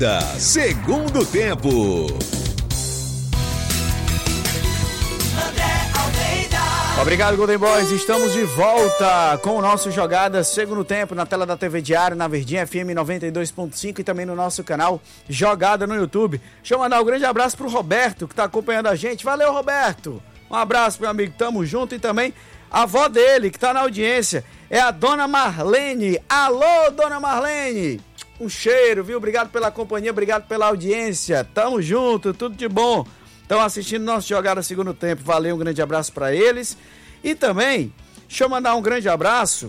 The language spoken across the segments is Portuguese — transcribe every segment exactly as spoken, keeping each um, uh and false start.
Segundo tempo. Obrigado, Golden Boys. Estamos de volta com o nosso Jogada Segundo Tempo na tela da T V Diário, na Verdinha F M noventa e dois ponto cinco e também no nosso canal Jogada no YouTube. Deixa eu mandar um grande abraço pro Roberto, que tá acompanhando a gente. Valeu, Roberto. Um abraço, meu amigo. Tamo junto. E também a avó dele, que tá na audiência, é a Dona Marlene. Alô, Dona Marlene. Um cheiro, viu? Obrigado pela companhia, obrigado pela audiência. Tamo junto, tudo de bom. Estão assistindo nosso Jogada Segundo Tempo. Valeu, um grande abraço para eles. E também, deixa eu mandar um grande abraço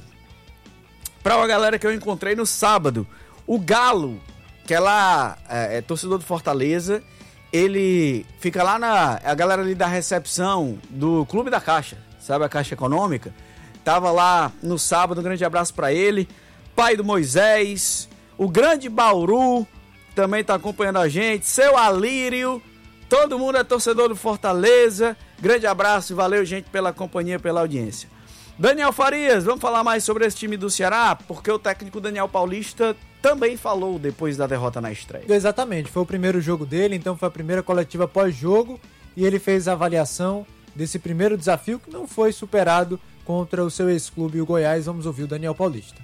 para uma galera que eu encontrei no sábado. O Galo, que é lá, é, é torcedor do Fortaleza, ele fica lá na... A galera ali da recepção do Clube da Caixa, sabe, a Caixa Econômica? Tava lá no sábado, um grande abraço para ele. Pai do Moisés, o grande Bauru também tá acompanhando a gente, seu Alírio... Todo mundo é torcedor do Fortaleza. Grande abraço e valeu, gente, pela companhia, pela audiência. Daniel Farias, vamos falar mais sobre esse time do Ceará? Porque o técnico Daniel Paulista também falou depois da derrota na estreia. Exatamente, foi o primeiro jogo dele, então foi a primeira coletiva pós-jogo e ele fez a avaliação desse primeiro desafio que não foi superado contra o seu ex-clube, o Goiás. Vamos ouvir o Daniel Paulista.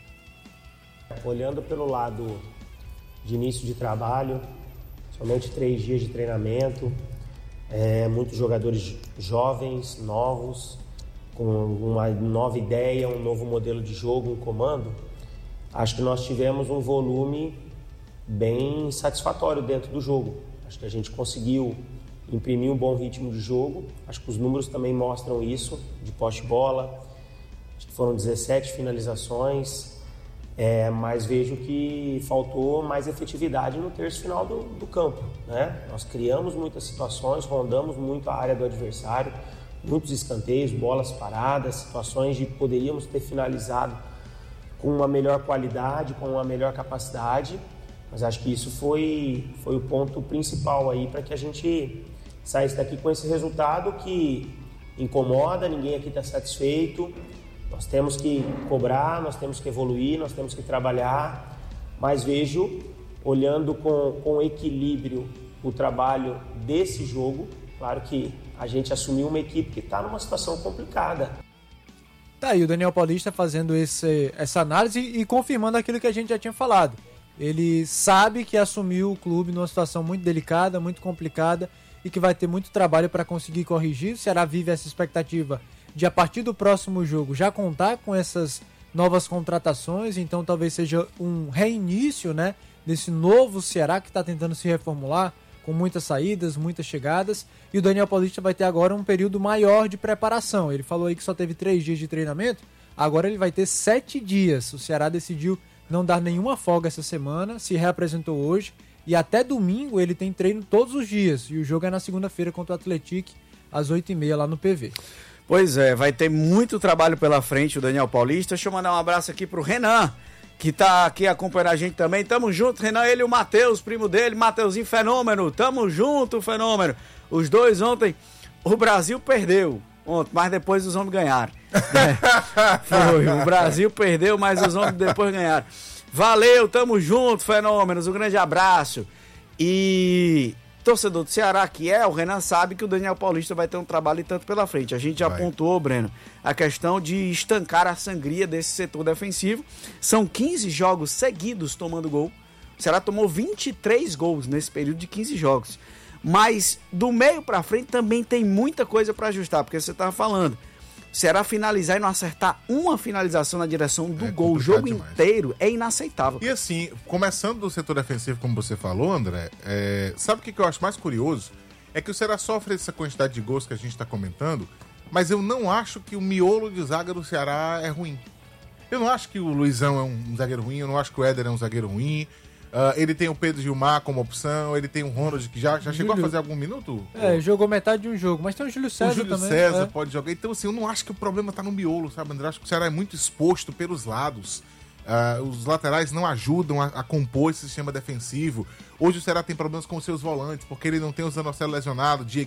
Olhando pelo lado de início de trabalho, somente três dias de treinamento, é, muitos jogadores jovens, novos, com uma nova ideia, um novo modelo de jogo, um comando. Acho que nós tivemos um volume bem satisfatório dentro do jogo. Acho que a gente conseguiu imprimir um bom ritmo de jogo. Acho que os números também mostram isso, de poste-bola. Acho que foram dezessete finalizações. É, mas vejo que faltou mais efetividade no terço final do, do campo, né? Nós criamos muitas situações, rondamos muito a área do adversário, muitos escanteios, bolas paradas, situações de poderíamos ter finalizado com uma melhor qualidade, com uma melhor capacidade, mas acho que isso foi, foi o ponto principal aí para que a gente saísse daqui com esse resultado que incomoda, ninguém aqui está satisfeito. Nós temos que cobrar, nós temos que evoluir, nós temos que trabalhar, mas vejo, olhando com, com equilíbrio o trabalho desse jogo, claro que a gente assumiu uma equipe que está numa situação complicada. Tá aí o Daniel Paulista fazendo esse, essa análise e confirmando aquilo que a gente já tinha falado. Ele sabe que assumiu o clube numa situação muito delicada, muito complicada e que vai ter muito trabalho para conseguir corrigir. O Ceará vive essa expectativa de, a partir do próximo jogo, já contar com essas novas contratações, então talvez seja um reinício, né, desse novo Ceará que está tentando se reformular, com muitas saídas, muitas chegadas, e o Daniel Paulista vai ter agora um período maior de preparação. Ele falou aí que só teve três dias de treinamento, agora ele vai ter sete dias. O Ceará decidiu não dar nenhuma folga essa semana, se reapresentou hoje, e até domingo ele tem treino todos os dias, e o jogo é na segunda-feira contra o Atlético, às oito e meia lá no P V. Pois é, vai ter muito trabalho pela frente o Daniel Paulista. Deixa eu mandar um abraço aqui pro Renan, que tá aqui acompanhando a gente também. Tamo junto, Renan, ele e o Matheus, primo dele, Mateuzinho Fenômeno. Tamo junto, Fenômeno. Os dois ontem, o Brasil perdeu ontem, mas depois os homens ganharam. É, foi, o Brasil perdeu, mas os homens depois ganharam. Valeu, tamo junto, Fenômenos, um grande abraço. E... torcedor do Ceará, que é, o Renan sabe que o Daniel Paulista vai ter um trabalho e tanto pela frente. A gente já vai. Pontuou, Breno, a questão de estancar a sangria desse setor defensivo. São quinze jogos seguidos tomando gol. O Ceará tomou vinte e três gols nesse período de quinze jogos. Mas do meio pra frente também tem muita coisa para ajustar, porque você tava falando. O Ceará finalizar e não acertar uma finalização na direção do é gol o jogo demais. Inteiro é inaceitável. E assim, começando do setor defensivo, como você falou, André, é... sabe o que eu acho mais curioso? É que o Ceará sofre essa quantidade de gols que a gente está comentando, mas eu não acho que o miolo de zaga do Ceará é ruim. Eu não acho que o Luizão é um zagueiro ruim, eu não acho que o Éder é um zagueiro ruim. Uh, ele tem o Pedro Gilmar como opção, ele tem o Ronald que já, já chegou a fazer algum minuto? É, ou... jogou metade de um jogo, mas tem o Júlio César também. O Júlio César é. pode jogar, então assim, eu não acho que o problema tá no miolo, sabe, André? Acho que o Ceará é muito exposto pelos lados. Uh, os laterais não ajudam a, a compor esse sistema defensivo. Hoje o Ceará tem problemas com os seus volantes, porque ele não tem o Zanocelo lesionado, Diego